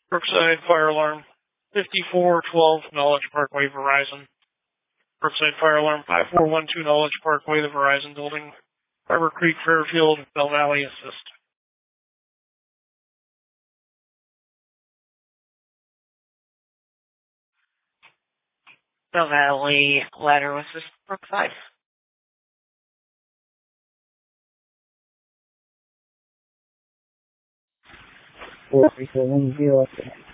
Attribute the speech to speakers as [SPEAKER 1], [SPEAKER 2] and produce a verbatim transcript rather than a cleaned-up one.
[SPEAKER 1] Brookside Fire Alarm, fifty-four twelve Knowledge Parkway, Verizon. Brookside Fire Alarm, five four one two Knowledge Parkway, the Verizon building. Harbor Creek, Fairfield, Bell Valley Assist.
[SPEAKER 2] Bell Valley Ladder Assist, Brookside.
[SPEAKER 3] four three seven zero.